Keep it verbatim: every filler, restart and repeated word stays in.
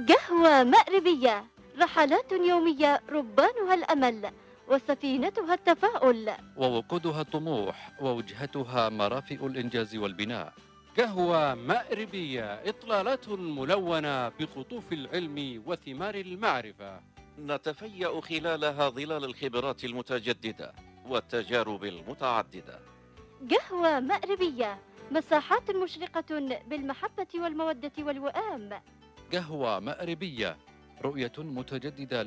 قهوة مأربية، رحلات يومية ربانها الأمل وسفينتها التفاؤل، ووقودها الطموح ووجهتها مرافئ الإنجاز والبناء. قهوة مأربية، إطلالات ملونة بقطوف العلم وثمار المعرفة، نتفيأ خلالها ظلال الخبرات المتجددة والتجارب المتعددة. قهوة مأربية، مساحات مشرقة بالمحبة والمودة والوئام. قهوة مأربية، رؤية متجددة